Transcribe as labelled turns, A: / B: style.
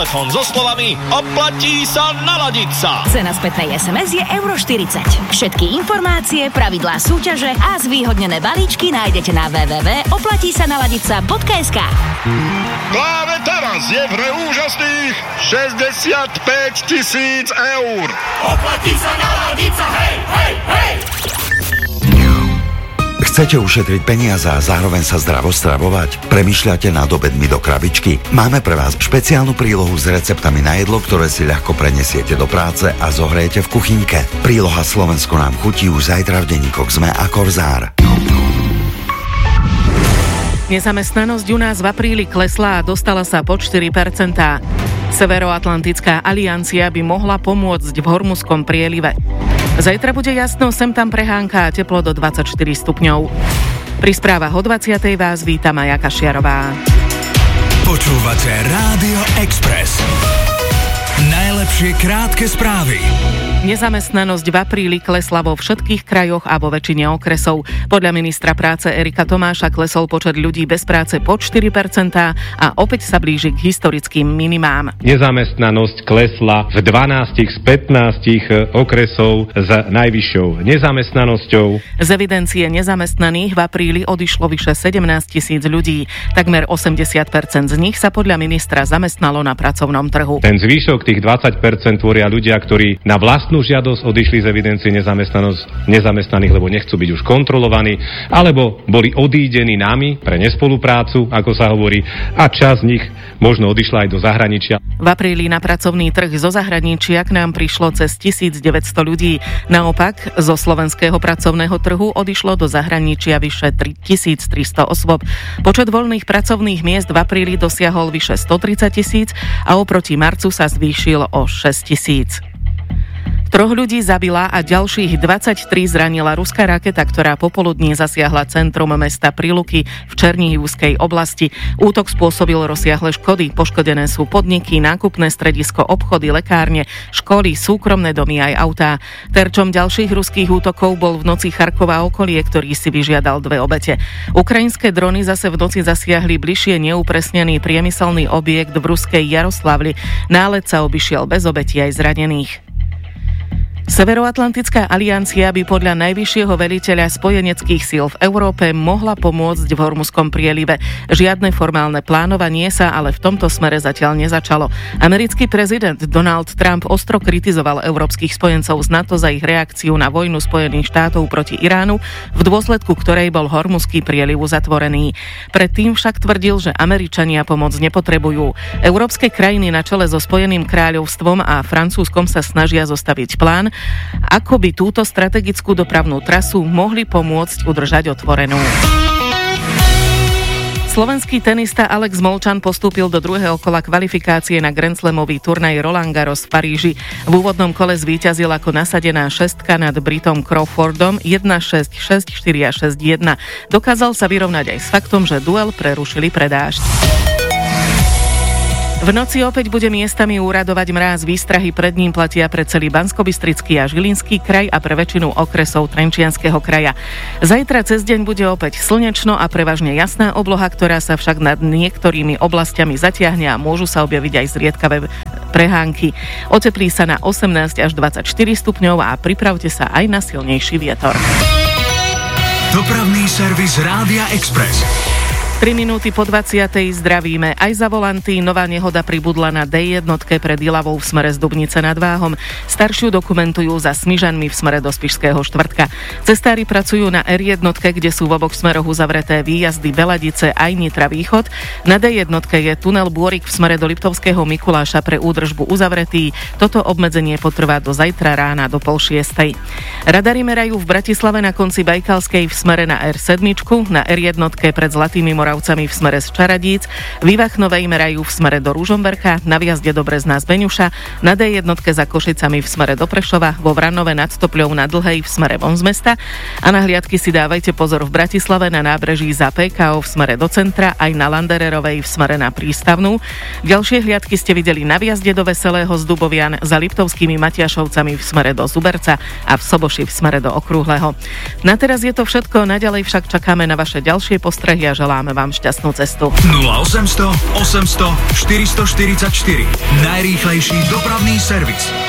A: So slovami oplatí sa naladiť sa.
B: Cena spätnej SMS je euro 40. Všetky informácie, pravidlá súťaže a zvýhodnené balíčky nájdete na www.oplatísanaladica.sk.
C: Práve teraz je v hre úžasných 65 000 eur.
D: Oplatí sa naladiť sa, hej, hej, hej!
E: Chcete ušetriť peniaze a zároveň sa zdravo stravovať? Premýšľate nad obedmi do krabičky? Máme pre vás špeciálnu prílohu s receptami na jedlo, ktoré si ľahko prenesiete do práce a zohrejete v kuchynke. Príloha Slovensko nám chutí už zajtra v denníkoch SME a Korzár.
F: Nezamestnanosť u nás v apríli klesla a dostala sa pod 4%. Severoatlantická aliancia by mohla pomôcť v Hormuzskom prielive. Zajtra bude jasno, sem tam prehánka a teplo do 24 stupňov. Pri správach o 20. vás víta Maja Kašiarová.
G: Počúvate Rádio Express. Najlepšie krátke správy.
F: Nezamestnanosť v apríli klesla vo všetkých krajoch a vo väčšine okresov. Podľa ministra práce Erika Tomáša klesol počet ľudí bez práce pod 4% a opäť sa blíži k historickým minimám.
H: Nezamestnanosť klesla v 12 z 15 okresov s najvyššou nezamestnanosťou.
F: Z evidencie nezamestnaných v apríli odišlo vyše 17 000 ľudí. Takmer 80% z nich sa podľa ministra zamestnalo na pracovnom trhu.
H: Ten zvýšok tých 20% tvoria ľudia, ktorí na vlastnú žiadosť odišli z evidencie nezamestnaných, lebo nechcú byť už kontrolovaní, alebo boli odídení nami pre nespoluprácu, ako sa hovorí, a časť z nich možno odišla aj do zahraničia.
F: V apríli na pracovný trh zo zahraničia k nám prišlo cez 1900 ľudí. Naopak, zo slovenského pracovného trhu odišlo do zahraničia vyše 3300 osôb. Počet voľných pracovných miest v apríli dosiahol vyše 130 000 a oproti marcu sa zvýšil o 6 000. 3 ľudí zabila a ďalších 23 zranila ruská raketa, ktorá popoludní zasiahla centrum mesta Priluky v Černihivskej oblasti. Útok spôsobil rozsiahle škody. Poškodené sú podniky, nákupné stredisko, obchody, lekárne, školy, súkromné domy aj autá. Terčom ďalších ruských útokov bol v noci Charkov a okolie, ktorý si vyžiadal 2 obete. Ukrajinské drony zase v noci zasiahli bližšie neupresnený priemyselný objekt v ruskej Jaroslavli. Nálet sa obišiel bez obetí aj zranených. Severoatlantická aliancia by podľa najvyššieho veliteľa spojeneckých síl v Európe mohla pomôcť v Hormuzskom prielive. Žiadne formálne plánovanie sa ale v tomto smere zatiaľ nezačalo. Americký prezident Donald Trump ostro kritizoval európskych spojencov z NATO za ich reakciu na vojnu Spojených štátov proti Iránu, v dôsledku ktorej bol Hormuzský prieliv uzatvorený. Predtým však tvrdil, že Američania pomoc nepotrebujú. Európske krajiny na čele so Spojeným kráľovstvom a Francúzskom sa snažia zostaviť plán, ako by túto strategickú dopravnú trasu mohli pomôcť udržať otvorenú. Slovenský tenista Alex Molčan postúpil do druhého kola kvalifikácie na Grand Slamový turnaj Roland Garros v Paríži. V úvodnom kole zvíťazil ako nasadená šestka nad Britom Crawfordom 1-6, 6-4 a 6-1. Dokázal sa vyrovnať aj s faktom, že duel prerušili pre dážď. V noci opäť bude miestami úradovať mráz. Výstrahy pred ním platia pre celý Banskobystrický a Žilinský kraj a pre väčšinu okresov Trenčianskeho kraja. Zajtra cez deň bude opäť slnečno a prevažne jasná obloha, ktorá sa však nad niektorými oblastiami zatiahne a môžu sa objaviť aj zriedkavé prehánky. Oteplí sa na 18 až 24 stupňov a pripravte sa aj na silnejší vietor.
G: Dopravný servis Rádia Express.
F: 3 minúty po 20. zdravíme. Aj za volanty nová nehoda pribudla na D1 pred Ilavou v smere z Dubnice nad Váhom. Staršiu dokumentujú za Smižanmi v smere do Spišského Štvrtka. Cestári pracujú na R1, kde sú v oboch smeroch uzavreté výjazdy Beladice aj Nitra Východ. Na D1 je tunel Bôrik v smere do Liptovského Mikuláša pre údržbu uzavretý. Toto obmedzenie potrvá do zajtra rána do 5:30. Radary merajú v Bratislave na konci Bajkalskej v smere na R7, na R1 pred Zlatými Moravcami v smere z Čaradíc, v Ivachnovej merajú v smere do Ružomberka, na vjazde do Brezna z Beňuša, na D1 za Košicami v smere do Prešova, vo Vranove nad Topľou na Dlhej v smere von z mesta a na hliadky si dávajte pozor v Bratislave na nábreží za PKO v smere do centra, aj na Landererovej v smere na Prístavnú. Ďalšie hliadky ste videli na vjazde do Veselého z Dubovian, za Liptovskými Matiašovcami v smere do Zuberca a v Soboši v smere do Okrúhleho. Na teraz je to všetko, naďalej však čakáme na vaše ďalšie postrehy a želáme vám vám šťastnú cestu.
G: 0800 800 444. Najrýchlejší dopravný servis.